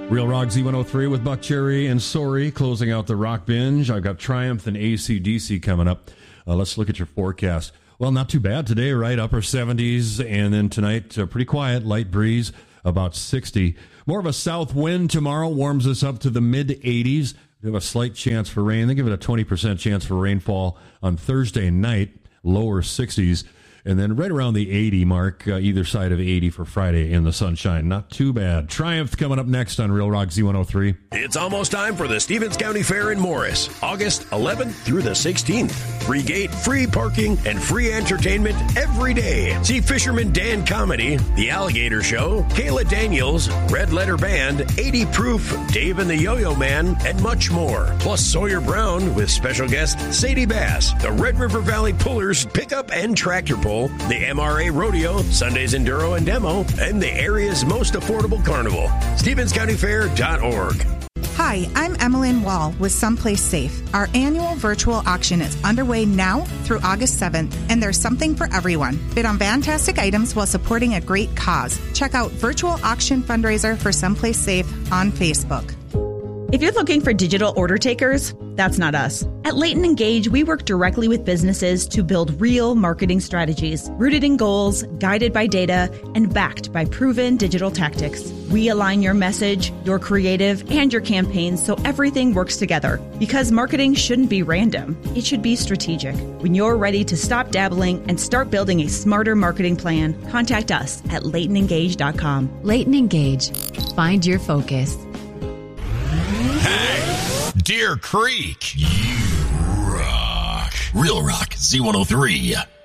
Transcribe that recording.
Real Rock Z103 with Buck Cherry and Sorry closing out the rock binge. I've got Triumph and AC/DC coming up. Let's look at your forecast. Well, not too bad today, right? Upper 70s, and then tonight, pretty quiet, light breeze, about 60. More of a south wind tomorrow warms us up to the mid-80s. We have a slight chance for rain. They give it a 20% chance for rainfall on Thursday night, lower 60s. And then right around the 80 mark, either side of 80 for Friday in the sunshine. Not too bad. Triumph coming up next on Real Rock Z103. It's almost time for the Stevens County Fair in Morris, August 11th through the 16th. Free gate, free parking, and free entertainment every day. See Fisherman Dan Comedy, The Alligator Show, Kayla Daniels, Red Letter Band, 80 Proof, Dave and the Yo-Yo Man, and much more. Plus Sawyer Brown with special guest Sadie Bass, the Red River Valley Pullers Pickup and Tractor Pull, the MRA Rodeo, Sundays Enduro and Demo, and the area's most affordable carnival. StevensCountyFair.org. Hi, I'm Emmeline Wall with Someplace Safe. Our annual virtual auction is underway now through August 7th, and there's something for everyone. Bid on fantastic items while supporting a great cause. Check out Virtual Auction Fundraiser for Someplace Safe on Facebook. If you're looking for digital order takers, that's not us. At Leighton Engage, we work directly with businesses to build real marketing strategies, rooted in goals, guided by data, and backed by proven digital tactics. We align your message, your creative, and your campaigns so everything works together. Because marketing shouldn't be random. It should be strategic. When you're ready to stop dabbling and start building a smarter marketing plan, contact us at LeightonEngage.com. Leighton Engage. Find your focus. Hey, Deer Creek, you rock. Real Rock Z103.